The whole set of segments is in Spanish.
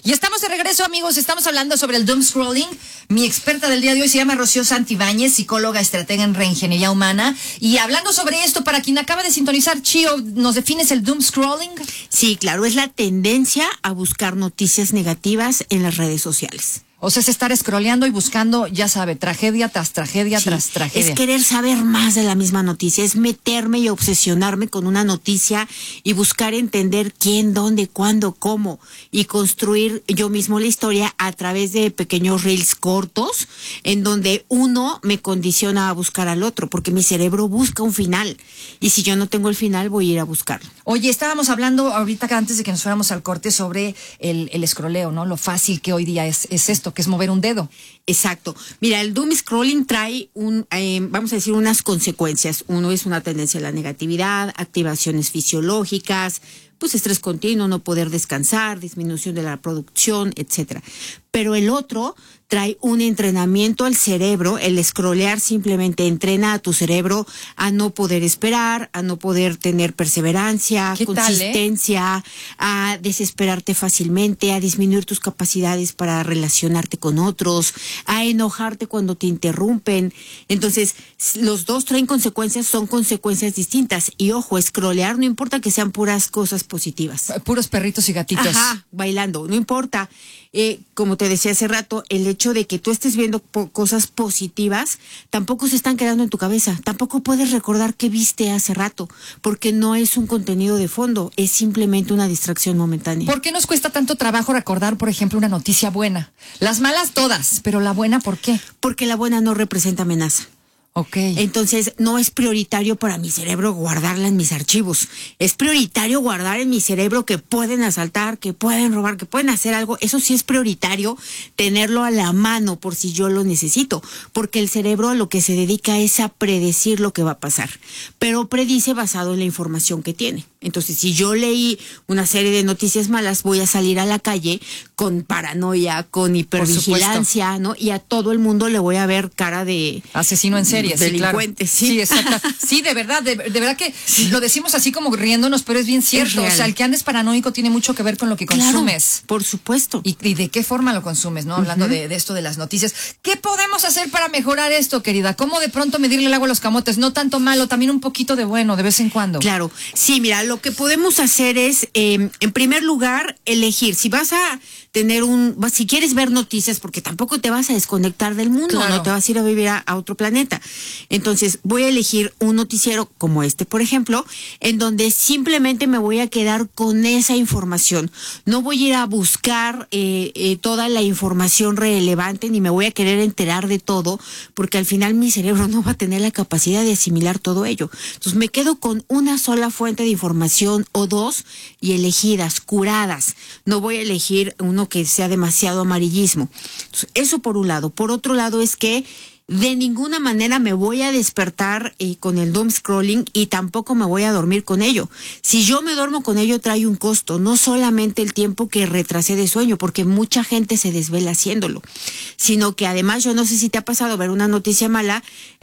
Y estamos de regreso, amigos. Estamos hablando sobre el doom scrolling. Mi experta del día de hoy se llama Rocío Santibáñez, psicóloga, estratega en reingeniería humana. Y hablando sobre esto, para quien acaba de sintonizar, Chío, ¿nos defines el doom scrolling? Sí, claro, es la tendencia a buscar noticias negativas en las redes sociales. O sea, es estar scrolleando y buscando, ya sabe, tragedia tras tragedia tras tragedia. Es querer saber más de la misma noticia, es meterme y obsesionarme con una noticia y buscar entender quién, dónde, cuándo, cómo, y construir yo mismo la historia a través de pequeños reels cortos en donde uno me condiciona a buscar al otro, porque mi cerebro busca un final, y si yo no tengo el final voy a ir a buscarlo. Oye, estábamos hablando ahorita, antes de que nos fuéramos al corte, sobre el scrolleo, ¿no? Lo fácil que hoy día es esto, que es mover un dedo. Exacto. Mira, el doom scrolling trae vamos a decir, unas consecuencias. Uno es una tendencia a la negatividad, activaciones fisiológicas, pues estrés continuo, no poder descansar, disminución de la producción, etcétera. Pero el otro trae un entrenamiento al cerebro. El scrollear simplemente entrena a tu cerebro a no poder esperar, a no poder tener perseverancia, consistencia, a desesperarte fácilmente, a disminuir tus capacidades para relacionarte con otros, a enojarte cuando te interrumpen. Entonces, los dos traen consecuencias, son consecuencias distintas. Y ojo, scrollear no importa que sean puras cosas positivas. Puros perritos y gatitos. Ajá, bailando, no importa. Como te decía hace rato, el hecho de que tú estés viendo cosas positivas tampoco se están quedando en tu cabeza. Tampoco puedes recordar qué viste hace rato, porque no es un contenido de fondo, es simplemente una distracción momentánea. ¿Por qué nos cuesta tanto trabajo recordar, por ejemplo, una noticia buena? Las malas todas, pero la buena, ¿por qué? Porque la buena no representa amenaza. Okay. Entonces, no es prioritario para mi cerebro guardarla en mis archivos. Es prioritario guardar en mi cerebro que pueden asaltar, que pueden robar, que pueden hacer algo. Eso sí es prioritario, tenerlo a la mano por si yo lo necesito. Porque el cerebro a lo que se dedica es a predecir lo que va a pasar. Pero predice basado en la información que tiene. Entonces, si yo leí una serie de noticias malas, voy a salir a la calle con paranoia, con hipervigilancia, ¿no? Y a todo el mundo le voy a ver cara de asesino en serie. Delincuente, sí, claro. Sí, exacto. Sí, de verdad que lo decimos así como riéndonos, pero es bien cierto. O sea, el que andes paranoico tiene mucho que ver con lo que consumes. Claro, por supuesto. Y de qué forma lo consumes, ¿no? Hablando de esto de las noticias. ¿Qué podemos hacer para mejorar esto, querida? ¿Cómo de pronto medirle el agua a los camotes? No tanto malo, también un poquito de bueno, de vez en cuando. Claro. Sí, mira, lo que podemos hacer es, en primer lugar, elegir. Si vas a tener si quieres ver noticias, porque tampoco te vas a desconectar del mundo, claro. No te vas a ir a vivir a otro planeta. Entonces, voy a elegir un noticiero como este, por ejemplo, en donde simplemente me voy a quedar con esa información. No voy a ir a buscar toda la información relevante, ni me voy a querer enterar de todo, porque al final mi cerebro no va a tener la capacidad de asimilar todo ello. Entonces, me quedo con una sola fuente de información o dos, y elegidas, curadas. No voy a elegir uno que sea demasiado amarillismo. Entonces, eso por un lado. Por otro lado es que de ninguna manera me voy a despertar con el doom scrolling, y tampoco me voy a dormir con ello. Si yo me duermo con ello, trae un costo, no solamente el tiempo que retrasé de sueño, porque mucha gente se desvela haciéndolo, sino que además, yo no sé si te ha pasado ver una noticia mala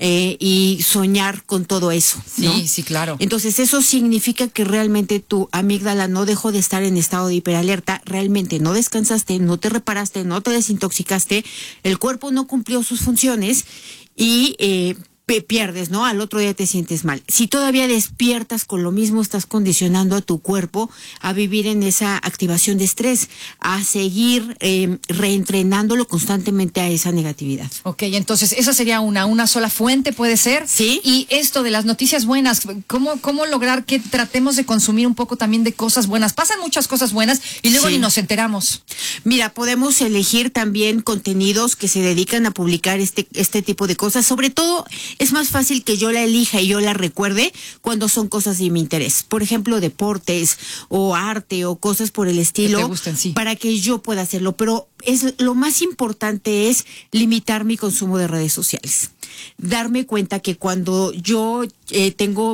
y soñar con todo eso, ¿no? Sí, sí, claro. Entonces, eso significa que realmente tu amígdala no dejó de estar en estado de hiperalerta, realmente no descansaste, no te reparaste, no te desintoxicaste, el cuerpo no cumplió sus funciones, y pierdes, ¿no? Al otro día te sientes mal. Si todavía despiertas con lo mismo, estás condicionando a tu cuerpo a vivir en esa activación de estrés, a seguir reentrenándolo constantemente a esa negatividad. Ok, entonces esa sería una sola fuente, ¿puede ser? Sí. Y esto de las noticias buenas, ¿cómo lograr que tratemos de consumir un poco también de cosas buenas? Pasan muchas cosas buenas y luego ni nos enteramos. Mira, podemos elegir también contenidos que se dedican a publicar este tipo de cosas. Sobre todo, es más fácil que yo la elija y yo la recuerde cuando son cosas de mi interés. Por ejemplo, deportes o arte o cosas por el estilo, que te gusten, sí, para que yo pueda hacerlo. Pero lo más importante es limitar mi consumo de redes sociales. Darme cuenta que cuando yo tengo